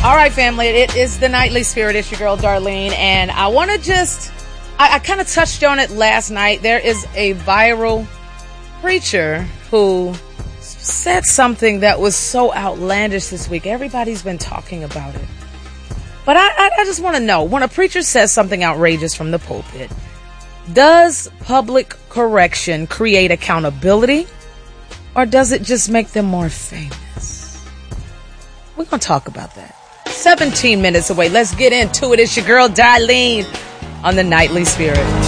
All right, family, it is the Nightly Spirit. It's your girl, Darlene, and I want to I kind of touched on it last night. There is a viral preacher who said something that was so outlandish this week. Everybody's been talking about it. But I just want to know, when a preacher says something outrageous from the pulpit, does public correction create accountability, or does it just make them more famous? We're going to talk about that. 17 minutes away. Let's get into it. It's your girl, Darlene, on the Nightly Spirit.